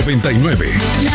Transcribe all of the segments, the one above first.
99. La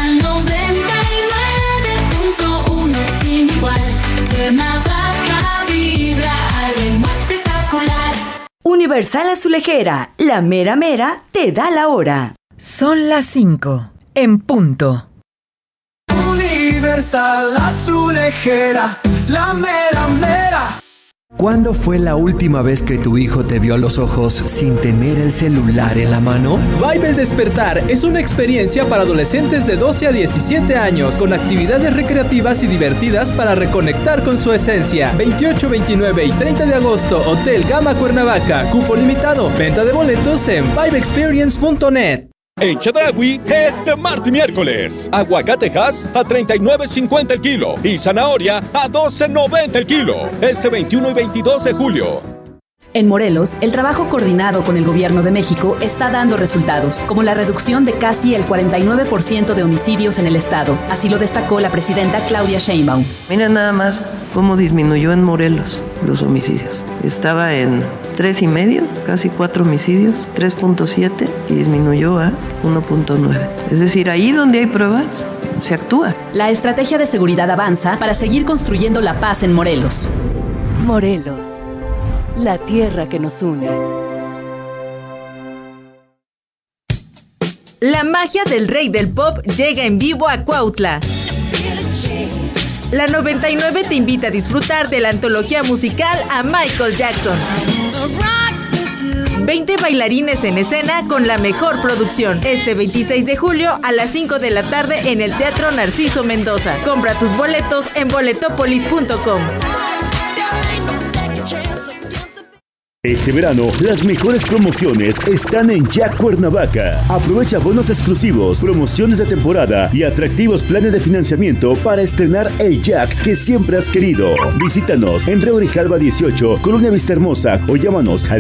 99.1 sin igual. Cuernavaca vibra al ritmo espectacular. Universal Azulejera, la mera mera te da la hora. Son las 5, en punto. Universal Azulejera, la mera mera. ¿Cuándo fue la última vez que tu hijo te vio a los ojos sin tener el celular en la mano? Vibe El Despertar es una experiencia para adolescentes de 12 a 17 años con actividades recreativas y divertidas para reconectar con su esencia. 28, 29 y 30 de agosto, Hotel Gama Cuernavaca. Cupo limitado. Venta de boletos en vibeexperience.net. En Chedraui, este martes y miércoles, aguacatejas a $39.50 el kilo y zanahoria a $12.90 el kilo. Este 21 y 22 de julio. En Morelos, el trabajo coordinado con el Gobierno de México está dando resultados, como la reducción de casi el 49% de homicidios en el estado. Así lo destacó la presidenta Claudia Sheinbaum. Mira nada más cómo disminuyó en Morelos los homicidios. Estaba en 3.5, casi 4 homicidios, 3.7 y disminuyó a 1.9. Es decir, ahí donde hay pruebas, se actúa. La estrategia de seguridad avanza para seguir construyendo la paz en Morelos. Morelos, la tierra que nos une. La magia del rey del pop llega en vivo a Cuautla. La 99 te invita a disfrutar de la antología musical a Michael Jackson. 20 bailarines en escena con la mejor producción. Este 26 de julio a las 5 de la tarde en el Teatro Narciso Mendoza. Compra tus boletos en boletopolis.com. Este verano, las mejores promociones están en Jack Cuernavaca. Aprovecha bonos exclusivos, promociones de temporada y atractivos planes de financiamiento para estrenar el Jack que siempre has querido. Visítanos en Río Grijalva 18, Colonia Vista Hermosa o llámanos al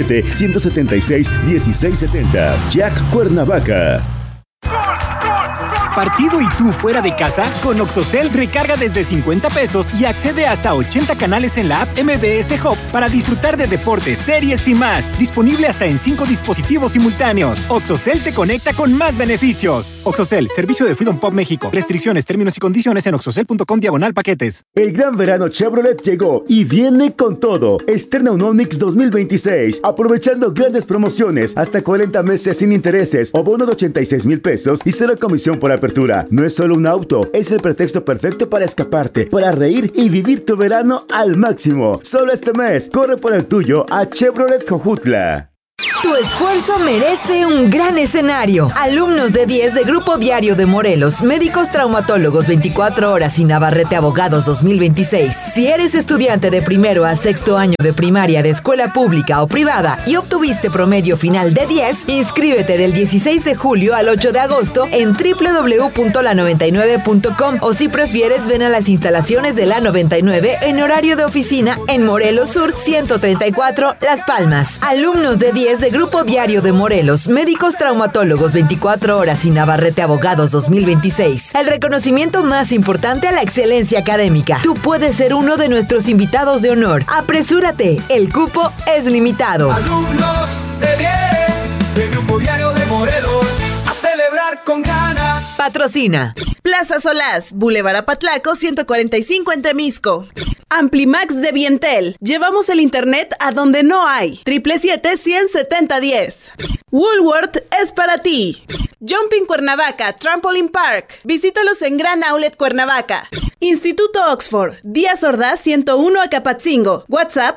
777-176-1670. Jack Cuernavaca. ¿Partido y tú fuera de casa? Con Oxocel recarga desde 50 pesos y accede hasta 80 canales en la app MBS Hub para disfrutar de deportes, series y más. Disponible hasta en 5 dispositivos simultáneos. Oxocel te conecta con más beneficios. Oxocel, servicio de Freedom Pop México. Restricciones, términos y condiciones en oxocel.com/paquetes. El gran verano Chevrolet llegó y viene con todo. Estrena un Onix 2026, aprovechando grandes promociones, hasta 40 meses sin intereses o bono de 86,000 pesos y 0 comisión por apertura. No es solo un auto, es el pretexto perfecto para escaparte, para reír y vivir tu verano al máximo. Solo este mes, corre por el tuyo a Chevrolet Jojutla. Tu esfuerzo merece un gran escenario. Alumnos de 10 de Grupo Diario de Morelos, médicos traumatólogos 24 horas y Navarrete Abogados 2026. Si eres estudiante de primero a sexto año de primaria de escuela pública o privada y obtuviste promedio final de 10, inscríbete del 16 de julio al 8 de agosto en www.la99.com o si prefieres ven a las instalaciones de la 99 en horario de oficina en Morelos Sur 134 Las Palmas. Alumnos de 10 de Grupo Diario de Morelos, médicos traumatólogos 24 horas y Navarrete Abogados 2026. El reconocimiento más importante a la excelencia académica. Tú puedes ser uno de nuestros invitados de honor. Apresúrate, el cupo es limitado. Alumnos de 10 de Grupo Diario de Morelos, a celebrar con ganas. Patrocina Plaza Solás, Boulevard Apatlaco 145 en Temisco. Amplimax de Vientel. Llevamos el internet a donde no hay. 777-170-10. Woolworth es para ti. Jumping Cuernavaca, Trampoline Park. Visítalos en Gran Outlet Cuernavaca. Instituto Oxford, Díaz Ordaz 101 Acapatzingo. WhatsApp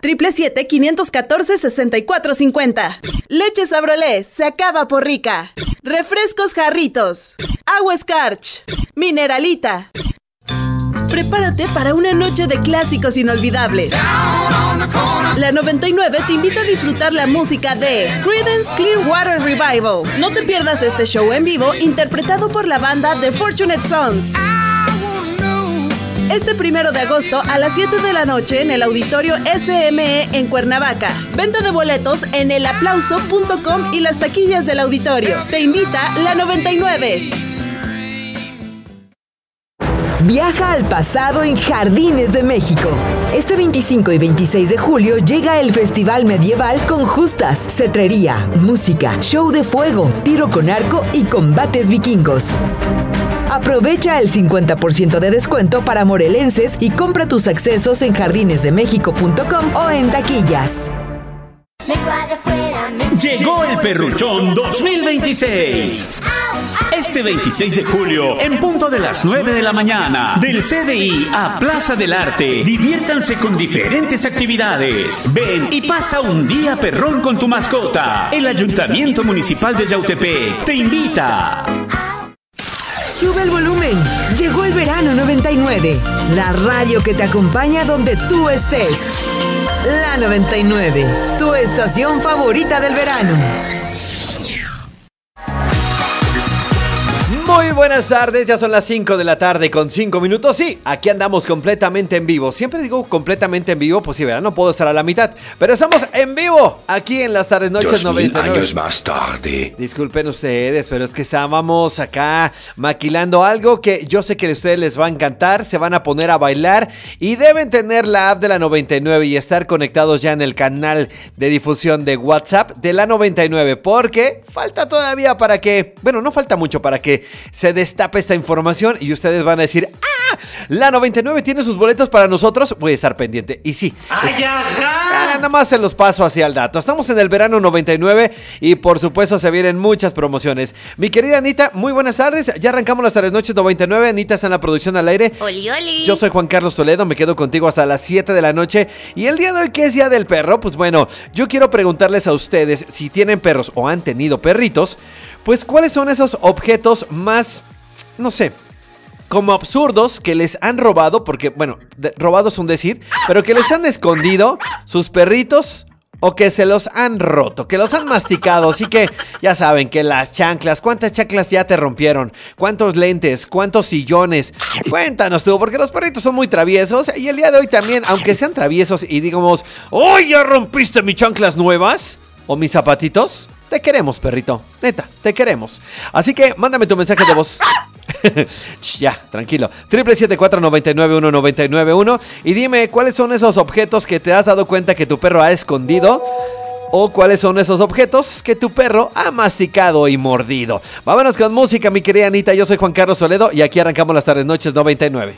777-514-6450. Leche Sabrolé, se acaba por rica. Refrescos Jarritos. Agua Scarch. Mineralita. Prepárate para una noche de clásicos inolvidables. La 99 te invita a disfrutar la música de Creedence Clearwater Revival. No te pierdas este show en vivo interpretado por la banda The Fortunate Sons. Este 1 de agosto a las 7 de la noche en el Auditorio SME en Cuernavaca. Venta de boletos en elaplauso.com y las taquillas del auditorio. Te invita la 99. Viaja al pasado en Jardines de México. Este 25 y 26 de julio llega el Festival Medieval con justas, cetrería, música, show de fuego, tiro con arco y combates vikingos. Aprovecha el 50% de descuento para morelenses y compra tus accesos en jardinesdemexico.com o en taquillas. Llegó el Perruchón 2026. Este 26 de julio, en punto de las 9 de la mañana, del CDI a Plaza del Arte, diviértanse con diferentes actividades. Ven y pasa un día perrón con tu mascota. El Ayuntamiento Municipal de Yautepec te invita. Sube el volumen. Llegó el verano 99. La radio que te acompaña donde tú estés. La 99. Tu estación favorita del verano. Muy buenas tardes, ya son las 5 de la tarde con 5 minutos. Sí, aquí andamos completamente en vivo. Siempre digo completamente en vivo, pues sí, ¿verdad? No puedo estar a la mitad, pero estamos en vivo aquí en las tardes noches 99 años más tarde. Disculpen ustedes, pero es que estábamos acá maquilando algo que yo sé que a ustedes les va a encantar. Se van a poner a bailar y deben tener la app de la 99 y estar conectados ya en el canal de difusión de WhatsApp de la 99, porque falta todavía para que, bueno, no falta mucho para que se destape esta información y ustedes van a decir, ¡ah! La 99 tiene sus boletos para nosotros. Voy a estar pendiente. Y sí. ¡Ay, ajá! Nada más se los paso hacia el dato. Estamos en el verano 99 y por supuesto se vienen muchas promociones. Mi querida Anita, muy buenas tardes. Ya arrancamos las tardes noches 99. Anita está en la producción al aire. Oli, oli. Yo soy Juan Carlos Toledo. Me quedo contigo hasta las 7 de la noche. Y el día de hoy, que es Día del Perro, pues bueno, yo quiero preguntarles a ustedes si tienen perros o han tenido perritos. Pues, ¿cuáles son esos objetos más, no sé, como absurdos que les han robado? Porque, bueno, robado es un decir, pero que les han escondido sus perritos o que se los han roto, que los han masticado. Así que ya saben que las chanclas, ¿cuántas chanclas ya te rompieron? ¿Cuántos lentes? ¿Cuántos sillones? Cuéntanos tú, porque los perritos son muy traviesos. Y el día de hoy también, aunque sean traviesos y digamos, ¡oh, ya rompiste mis chanclas nuevas! O mis zapatitos. Te queremos, perrito, neta, te queremos. Así que mándame tu mensaje de voz. Ya, tranquilo. 774-991991 y dime cuáles son esos objetos que te has dado cuenta que tu perro ha escondido. O cuáles son esos objetos que tu perro ha masticado y mordido. Vámonos con música, mi querida Anita. Yo soy Juan Carlos Toledo y aquí arrancamos las tardes noches 99.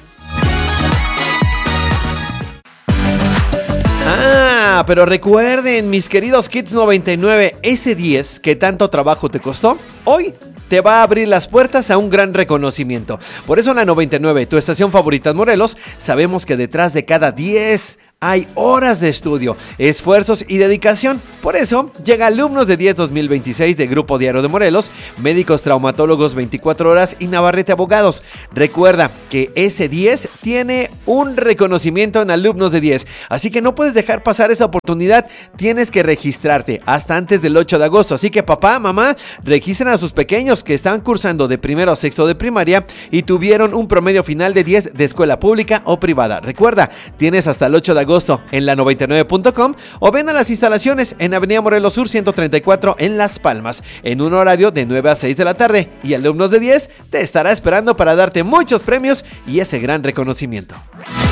Pero recuerden, mis queridos Kids 99, ese 10 que tanto trabajo te costó, hoy te va a abrir las puertas a un gran reconocimiento. Por eso en la 99, tu estación favorita en Morelos, sabemos que detrás de cada 10 hay horas de estudio, esfuerzos y dedicación. Por eso llega Alumnos de 10 2026 de Grupo Diario de Morelos, Médicos Traumatólogos 24 horas y Navarrete Abogados. Recuerda que ese 10 tiene un reconocimiento en Alumnos de 10, así que no puedes dejar pasar esta oportunidad. Tienes que registrarte hasta antes del 8 de agosto. Así que papá, mamá, registren a sus pequeños que están cursando de primero a sexto de primaria y tuvieron un promedio final de 10 de escuela pública o privada. Recuerda, tienes hasta el 8 de agosto en la 99.com o ven a las instalaciones en Avenida Morelos Sur 134 en Las Palmas en un horario de 9 a 6 de la tarde y Alumnos de 10 te estará esperando para darte muchos premios y ese gran reconocimiento.